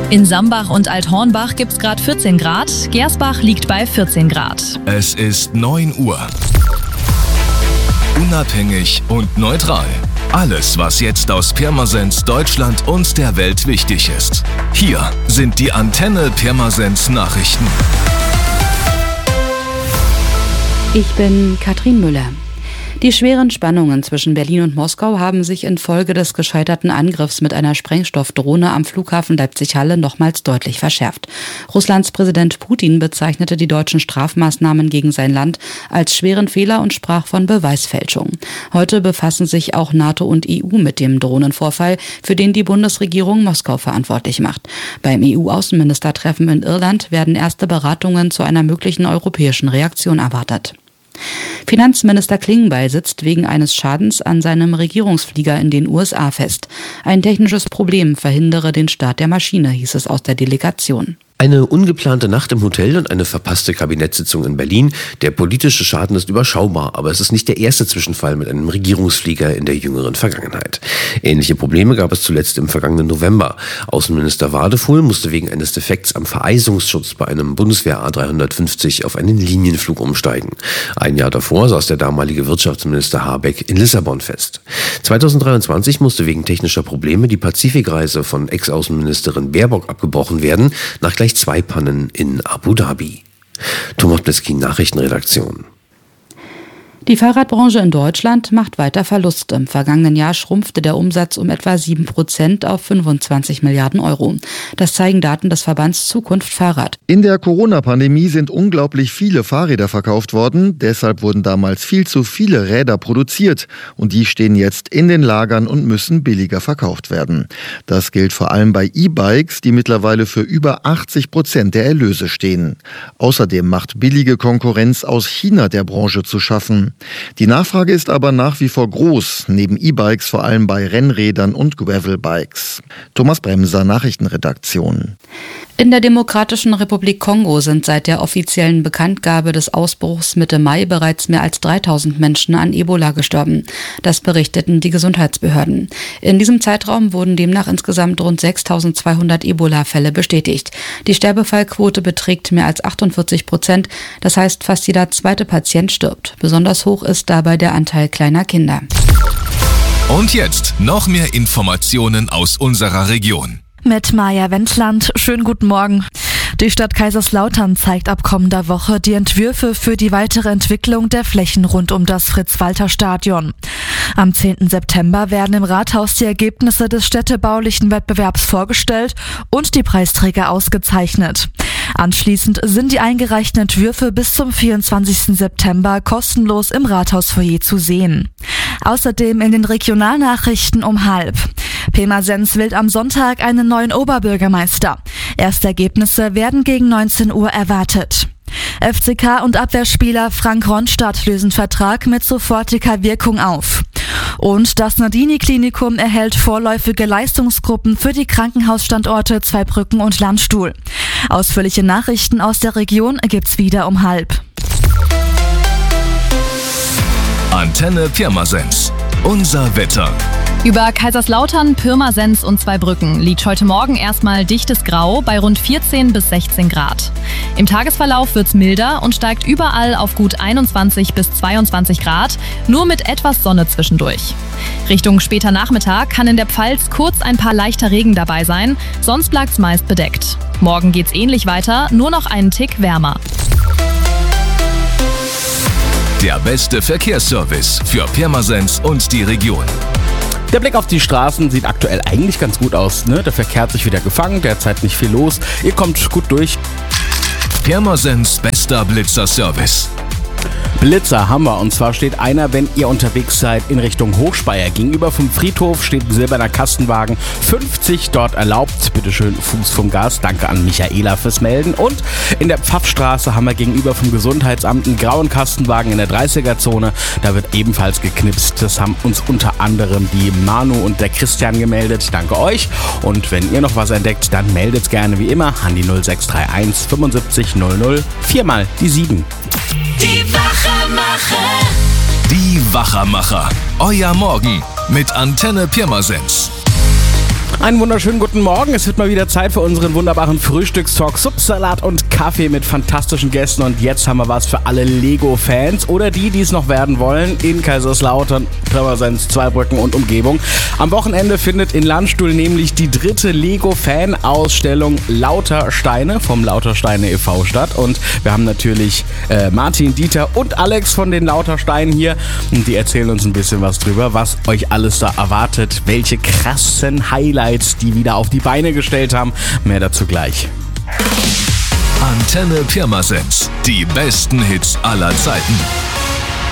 In Sambach und Althornbach gibt's gerade 14 Grad, Gersbach liegt bei 14 Grad. Es ist 9 Uhr. Unabhängig und neutral. Alles, was jetzt aus Pirmasens, Deutschland und der Welt wichtig ist. Hier sind die Antenne Pirmasens Nachrichten. Ich bin Katrin Müller. Die schweren Spannungen zwischen Berlin und Moskau haben sich infolge des gescheiterten Angriffs mit einer Sprengstoffdrohne am Flughafen Leipzig-Halle nochmals deutlich verschärft. Russlands Präsident Putin bezeichnete die deutschen Strafmaßnahmen gegen sein Land als schweren Fehler und sprach von Beweisfälschung. Heute befassen sich auch NATO und EU mit dem Drohnenvorfall, für den die Bundesregierung Moskau verantwortlich macht. Beim EU-Außenministertreffen in Irland werden erste Beratungen zu einer möglichen europäischen Reaktion erwartet. Finanzminister Klingbeil sitzt wegen eines Schadens an seinem Regierungsflieger in den USA fest. Ein technisches Problem verhindere den Start der Maschine, hieß es aus der Delegation. Eine ungeplante Nacht im Hotel und eine verpasste Kabinettssitzung in Berlin. Der politische Schaden ist überschaubar, aber es ist nicht der erste Zwischenfall mit einem Regierungsflieger in der jüngeren Vergangenheit. Ähnliche Probleme gab es zuletzt im vergangenen November. Außenminister Wadefuhl musste wegen eines Defekts am Vereisungsschutz bei einem Bundeswehr A350 auf einen Linienflug umsteigen. Ein Jahr davor saß der damalige Wirtschaftsminister Habeck in Lissabon fest. 2023 musste wegen technischer Probleme die Pazifikreise von Ex-Außenministerin Baerbock abgebrochen werden, nach gleich 2 Pannen in Abu Dhabi. Thomas Blitzky, Nachrichtenredaktion. Die Fahrradbranche in Deutschland macht weiter Verlust. Im vergangenen Jahr schrumpfte der Umsatz um etwa 7% auf 25 Milliarden Euro. Das zeigen Daten des Verbands Zukunft Fahrrad. In der Corona-Pandemie sind unglaublich viele Fahrräder verkauft worden. Deshalb wurden damals viel zu viele Räder produziert. Und die stehen jetzt in den Lagern und müssen billiger verkauft werden. Das gilt vor allem bei E-Bikes, die mittlerweile für über 80% der Erlöse stehen. Außerdem macht billige Konkurrenz aus China der Branche zu schaffen. Die Nachfrage ist aber nach wie vor groß, neben E-Bikes vor allem bei Rennrädern und Gravelbikes. Thomas Bremser, Nachrichtenredaktion. In der Demokratischen Republik Kongo sind seit der offiziellen Bekanntgabe des Ausbruchs Mitte Mai bereits mehr als 3000 Menschen an Ebola gestorben. Das berichteten die Gesundheitsbehörden. In diesem Zeitraum wurden demnach insgesamt rund 6200 Ebola-Fälle bestätigt. Die Sterbefallquote beträgt mehr als 48%. Das heißt, fast jeder zweite Patient stirbt. Besonders hoch ist dabei der Anteil kleiner Kinder. Und jetzt noch mehr Informationen aus unserer Region. Mit Maja Wendland. Schönen guten Morgen. Die Stadt Kaiserslautern zeigt ab kommender Woche die Entwürfe für die weitere Entwicklung der Flächen rund um das Fritz-Walter-Stadion. Am 10. September werden im Rathaus die Ergebnisse des städtebaulichen Wettbewerbs vorgestellt und die Preisträger ausgezeichnet. Anschließend sind die eingereichten Entwürfe bis zum 24. September kostenlos im Rathausfoyer zu sehen. Außerdem in den Regionalnachrichten um 12:30. Pirmasens wählt am Sonntag einen neuen Oberbürgermeister. Erste Ergebnisse werden gegen 19 Uhr erwartet. FCK und Abwehrspieler Frank Ronstadt lösen Vertrag mit sofortiger Wirkung auf. Und das Nardini-Klinikum erhält vorläufige Leistungsgruppen für die Krankenhausstandorte Zweibrücken und Landstuhl. Ausführliche Nachrichten aus der Region gibt's wieder um 12:30. Antenne Pirmasens. Unser Wetter. Über Kaiserslautern, Pirmasens und Zweibrücken liegt heute Morgen erstmal dichtes Grau bei rund 14 bis 16 Grad. Im Tagesverlauf wird's milder und steigt überall auf gut 21 bis 22 Grad, nur mit etwas Sonne zwischendurch. Richtung später Nachmittag kann in der Pfalz kurz ein paar leichter Regen dabei sein, sonst bleibt's meist bedeckt. Morgen geht's ähnlich weiter, nur noch einen Tick wärmer. Der beste Verkehrsservice für Pirmasens und die Region. Der Blick auf die Straßen sieht aktuell eigentlich ganz gut aus, ne? Der Verkehr hat sich wieder gefangen, derzeit nicht viel los. Ihr kommt gut durch. Pirmasens bester Blitzer-Service. Blitzer haben wir, und zwar steht einer, wenn ihr unterwegs seid, in Richtung Hochspeyer. Gegenüber vom Friedhof steht ein silberner Kastenwagen, 50 dort erlaubt. Bitteschön, Fuß vom Gas. Danke an Michaela fürs Melden. Und in der Pfaffstraße haben wir gegenüber vom Gesundheitsamt einen grauen Kastenwagen in der 30er-Zone. Da wird ebenfalls geknipst. Das haben uns unter anderem die Manu und der Christian gemeldet. Danke euch. Und wenn ihr noch was entdeckt, dann meldet gerne wie immer an die 0631 75 00 4 die 7. Die Wachermacher. Die Wachermacher. Euer Morgen mit Antenne Pirmasens. Einen wunderschönen guten Morgen. Es wird mal wieder Zeit für unseren wunderbaren Frühstückstalk. Salat und Kaffee mit fantastischen Gästen. Und jetzt haben wir was für alle Lego-Fans oder die es noch werden wollen in Kaiserslautern, Pirmasens, Zweibrücken und Umgebung. Am Wochenende findet in Landstuhl nämlich die 3. Lego-Fan-Ausstellung Lauter Steine vom Lauter Steine e.V. statt. Und wir haben natürlich Martin, Dieter und Alex von den Lauter Steinen hier. Und die erzählen uns ein bisschen was drüber, was euch alles da erwartet, welche krassen Highlights die wieder auf die Beine gestellt haben. Mehr dazu gleich. Antenne Pirmasens. Die besten Hits aller Zeiten.